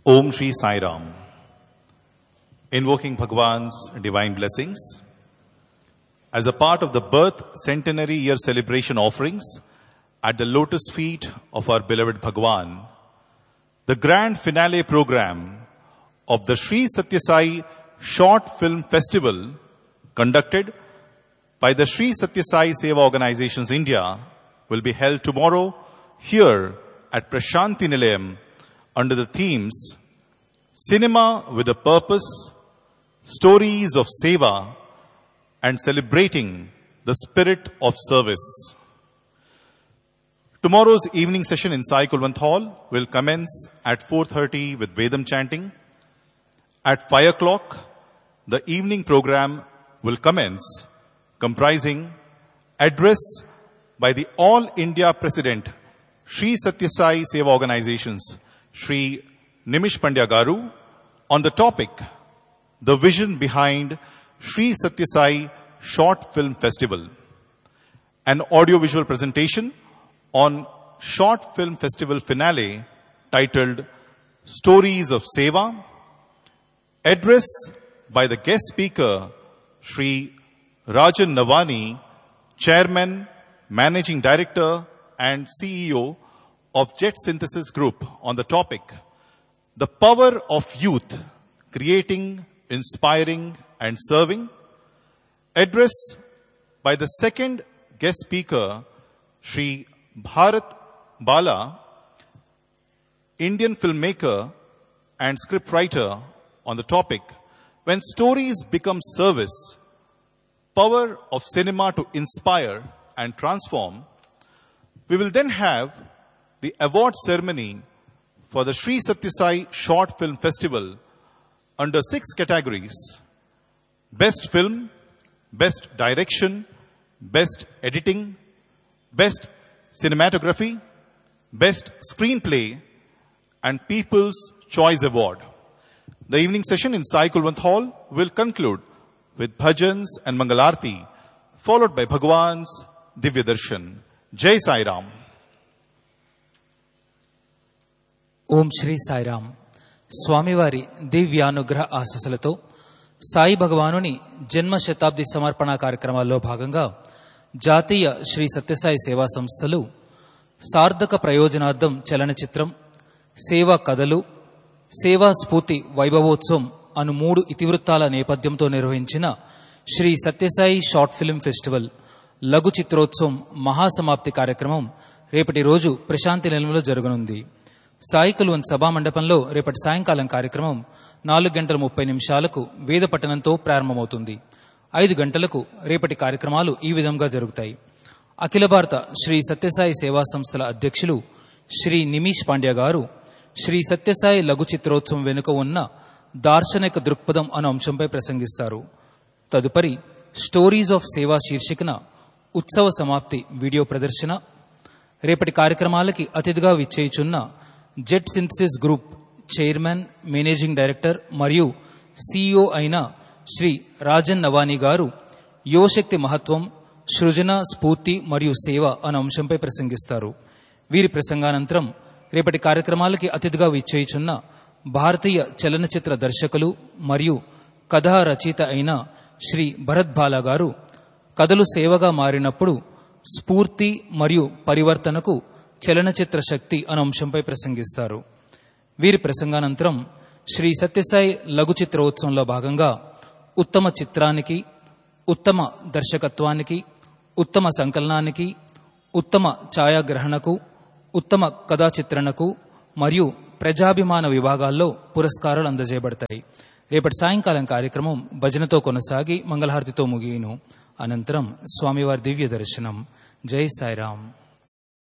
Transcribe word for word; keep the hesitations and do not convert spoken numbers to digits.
Om Shri Sai Ram. Invoking Bhagwan's divine blessings. As a part of the birth centenary year celebration offerings at the lotus feet of our beloved Bhagwan, the grand finale program of the Sri Satya Sai Short Film Festival conducted by the Sri Satya Sai Seva Organizations India will be held tomorrow here at Prashanti Nilayam under the themes Cinema with a Purpose, Stories of Seva, and Celebrating the Spirit of Service. Tomorrow's evening session in Sai Kulwant Hall will commence at four thirty with Vedam chanting. At five o'clock, the evening program will commence, comprising address by the All India President, Sri Satya Sai Seva Organizations, Sri Nimish Pandya Garu, on the topic, the vision behind Sri Satya Sai Short Film Festival. An audio-visual presentation on Short Film Festival finale titled Stories of Seva. Address by the guest speaker, Sri Rajan Navani, Chairman, Managing Director and C E O of Jet Synthesis Group, on the topic, The Power of Youth, Creating, Inspiring and Serving. Address by the second guest speaker, Sri Bharat Bala, Indian filmmaker and scriptwriter, on the topic, When Stories Become Service, Power of Cinema to Inspire and Transform. We will then have the award ceremony for the Sri Satya Sai Short Film Festival under six categories: Best Film, Best Direction, Best Editing, Best Cinematography, Best Screenplay, and People's Choice Award. The evening session in Sai Kulwant Hall will conclude with bhajans and Mangalarti, followed by Bhagwan's Divya Darshan. Jai Sai Ram. ఓం శ్రీ సాయిరామ్. స్వామివారి దివ్యానుగ్రహ ఆశీస్సులతో సాయి భగవానుని జన్మ శతాబ్ది సమర్పణ కార్యక్రమాల్లో భాగంగా జాతీయ శ్రీ సత్యసాయి సేవా సంస్థలు సార్థక ప్రయోజనార్థం చలనచిత్రం, సేవా కథలు, సేవా స్ఫూర్తి వైభవోత్సవం అను మూడు ఇతివృత్తాల నేపథ్యంతో నిర్వహించిన Shri Sathya Sai short film festival లఘు చిత్రోత్సవం మహాసమాప్తి కార్యక్రమం రేపటి రోజు ప్రశాంతి నిలయంలో జరగనుంది. సాయి కుల్వంత్ సభా మండపంలో రేపటి సాయంకాలం కార్యక్రమం నాలుగు గంటల ముప్పై నిమిషాలకు వేద పఠనంతో ప్రారంభమవుతుంది. ఐదు గంటలకు రేపటి కార్యక్రమాలు ఈ విధంగా జరుగుతాయి. అఖిల భారత శ్రీ సత్యసాయి సేవా సంస్థల అధ్యక్షులు శ్రీ నిమిష్ పాండ్య గారు శ్రీ సత్యసాయి లఘు చిత్రోత్సవం వెనుక ఉన్న దార్శనిక దృక్పథం అనే అంశంపై ప్రసంగిస్తారు. తదుపరి స్టోరీస్ ఆఫ్ సేవా శీర్షికన ఉత్సవ సమాప్తి వీడియో ప్రదర్శన. రేపటి కార్యక్రమాలకి అతిథిగా విచ్చేయుచున్న jet synthesis group chairman, managing director మరియు సిఇఓ అయిన శ్రీ రాజన్ నవానీ గారు యువశక్తి మహత్వం, సృజన, స్ఫూర్తి మరియు సేవ అనే అంశంపై ప్రసంగిస్తారు. వీరి ప్రసంగానంతరం రేపటి కార్యక్రమాలకి అతిథిగా విచ్చేయుచున్న భారతీయ చలనచిత్ర దర్శకులు మరియు కథా రచయిత అయిన శ్రీ భరత్ బాలా గారు కథలు సేవగా మారినప్పుడు స్ఫూర్తి మరియు పరివర్తనకు చలనచిత్ర శక్తి అనే అంశంపై ప్రసంగిస్తారు. వీరి ప్రసంగానంతరం శ్రీ సత్యసాయి లఘు చిత్రోత్సవంలో భాగంగా ఉత్తమ చిత్రానికి, ఉత్తమ దర్శకత్వానికి, ఉత్తమ సంకలనానికి, ఉత్తమ ఛాయాగ్రహణకు, ఉత్తమ కథా చిత్రణకు మరియు ప్రజాభిమాన విభాగాల్లో పురస్కారాలు అందజేయబడతాయి. రేపటి సాయంకాలం కార్యక్రమం భజనతో కొనసాగి మంగళహారతితో ముగియును. అనంతరం స్వామివారి దివ్య దర్శనం. జై సాయిరాం.